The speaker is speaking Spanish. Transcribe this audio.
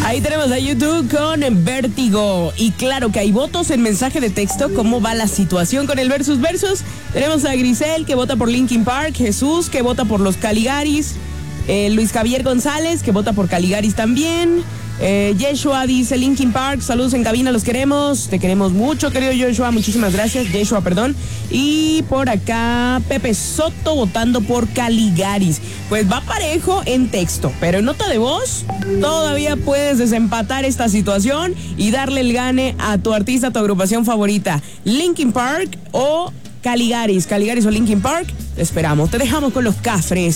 Ahí tenemos a YouTube con Vértigo. Y claro que hay votos en mensaje de texto. ¿Cómo va la situación con el versus versus? Tenemos a Grisel, que vota por Linkin Park. Jesús, que vota por los Caligaris. Luis Javier González, que vota por Caligaris también. Yeshua dice Linkin Park, saludos en cabina, los queremos. Te queremos mucho, querido Yeshua, muchísimas gracias. Yeshua, perdón. Y por acá Pepe Soto votando por Caligaris. Pues va parejo en texto, pero en nota de voz todavía puedes desempatar esta situación y darle el gane a tu artista, a tu agrupación favorita. Linkin Park o Caligaris. Caligaris o Linkin Park, te esperamos. Te dejamos con los Cafres.